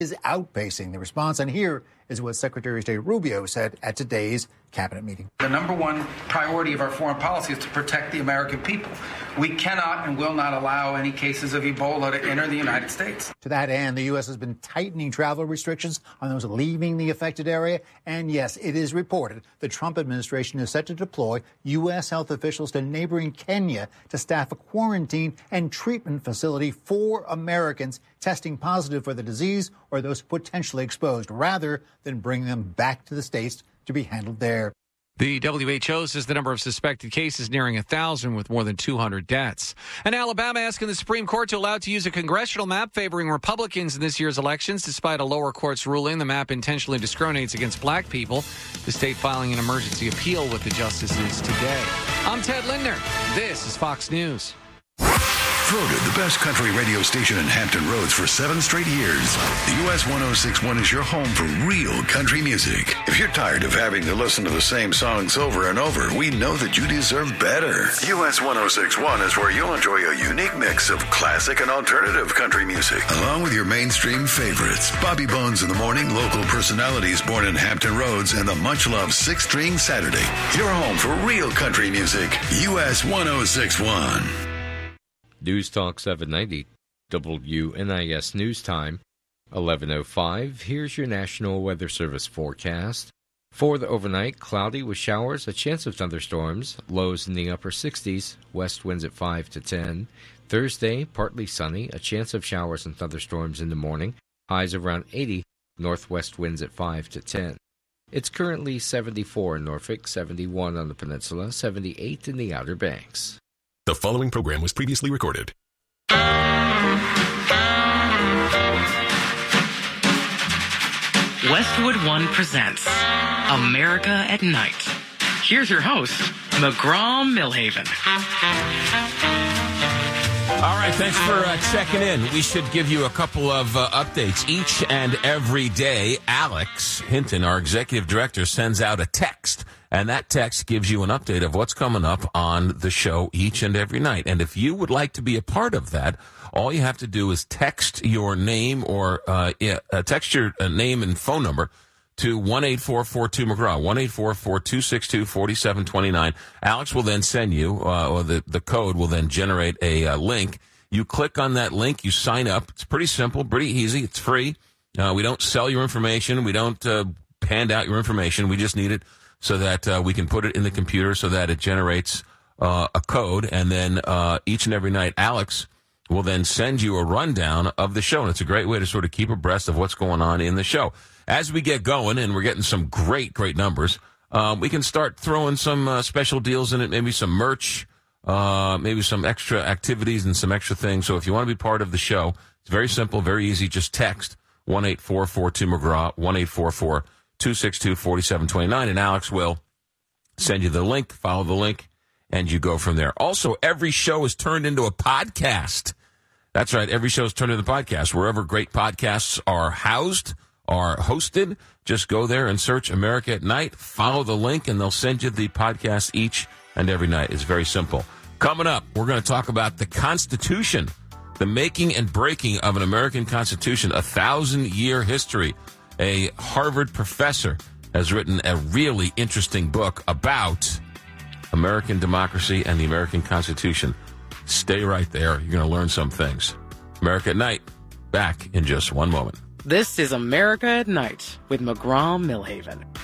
is outpacing the response. And here is what Secretary of State Rubio said at today's cabinet meeting. The number one priority of our foreign policy is to protect the American people. We cannot and will not allow any cases of Ebola to enter the United States. To that end, the U.S. has been tightening travel restrictions on those leaving the affected area. And yes, it is reported the Trump administration is set to deploy U.S. health officials to neighboring Kenya to staff a quarantine and treatment facility for Americans testing positive for the disease or those potentially exposed, rather than bring them back to the States to be handled there. The WHO says the number of suspected cases nearing 1,000 with more than 200 deaths. And Alabama asking the Supreme Court to allow it to use a congressional map favoring Republicans in this year's elections. Despite a lower court's ruling, the map intentionally discriminates against black people. The state filing an emergency appeal with the justices today. I'm Ted Lindner. This is Fox News. Voted the best country radio station in Hampton Roads for 7 straight years. The US 1061 is your home for real country music. If you're tired of having to listen to the same songs over and over, we know that you deserve better. US 1061 is where you'll enjoy a unique mix of classic and alternative country music, along with your mainstream favorites. Bobby Bones in the morning, local personalities born in Hampton Roads, and the much-loved 6-String Saturday. Your home for real country music. US 1061. News Talk 790, WNIS News Time, 11:05. Here's your National Weather Service forecast. For the overnight, cloudy with showers, a chance of thunderstorms, lows in the upper 60s, west winds at 5 to 10. Thursday, partly sunny, a chance of showers and thunderstorms in the morning, highs around 80, northwest winds at 5 to 10. It's currently 74 in Norfolk, 71 on the peninsula, 78 in the Outer Banks. The following program was previously recorded. Westwood One presents America at Night. Here's your host, McGraw-Milhaven. All right, thanks for checking in. We should give you a couple of updates. Each and every day, Alex Hinton, our executive director, sends out a text. And that text gives you an update of what's coming up on the show each and every night. And if you would like to be a part of that, all you have to do is text your name or text your name and phone number to 1-844-2-McGraw, 1-844-262-4729. Alex will then send you, or the code will then generate a link. You click on that link, you sign up. It's pretty simple, pretty easy. It's free. We don't sell your information. We don't hand out your information. We just need it so that we can put it in the computer so that it generates a code. And then each and every night, Alex will then send you a rundown of the show. And it's a great way to sort of keep abreast of what's going on in the show. As we get going, and we're getting some great numbers, we can start throwing some special deals in it, maybe some merch, maybe some extra activities and some extra things. So if you want to be part of the show, it's very simple, very easy. Just text 1-844-2-McGraw, 1-844-262-4729, and Alex will send you the link, follow the link, and you go from there. Also, every show is turned into a podcast. That's right, every show is turned into a podcast. Wherever great podcasts are housed, are hosted, just go there and search America at Night, follow the link, and they'll send you the podcast each and every night. It's very simple. Coming up, we're going to talk about the Constitution, the making and breaking of an American Constitution, 1,000-year history. A Harvard professor has written a really interesting book about American democracy and the American Constitution. Stay right there. You're going to learn some things. America at Night, back in just one moment. This is America at Night with McGraw-Milhaven.